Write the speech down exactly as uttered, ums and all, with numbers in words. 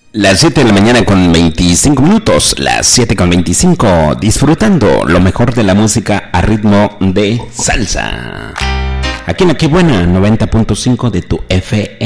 Las siete de la mañana con veinticinco minutos, las siete con veinticinco, disfrutando lo mejor de la música a ritmo de salsa. Aquí en La Que Buena, noventa punto cinco de tu F M.